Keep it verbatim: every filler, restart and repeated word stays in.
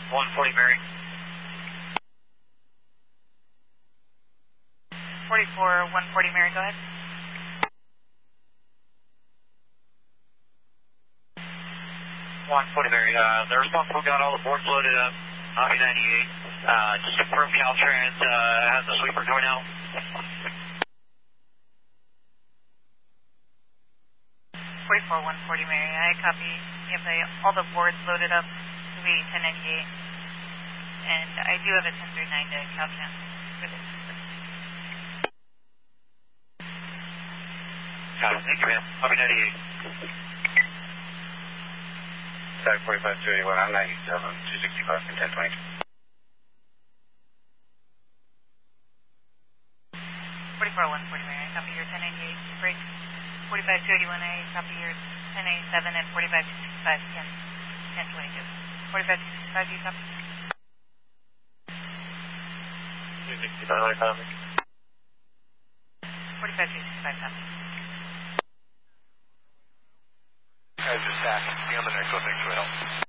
one forty Mary. forty-four, one forty Mary, go ahead. one forty Mary, uh, the responsible got all the boards loaded up, Copy ninety-eight. Uh, just confirm Caltrans uh, has the sweeper going out. forty-four, one forty Mary, I copy. We have the, all the boards loaded up to be ten ninety-eight. And I do have a ten thirty-nine to Caltrans for this. Got it, thank you, man. Copy ninety-eight. Side forty-five thirty-one, I'm ninety-seven, two sixty-five and ten twenty. forty-four, one forty Mary, I copy your ten ninety-eight break. forty-five thirty-one, I copy your ten eighty-seven and forty-five sixty-five, ten twenty-two. forty-five sixty-five, do you copy? two sixty-five, I copy. forty-five sixty-five, copy. Guys, just back. Be on the next one. Thanks for the help.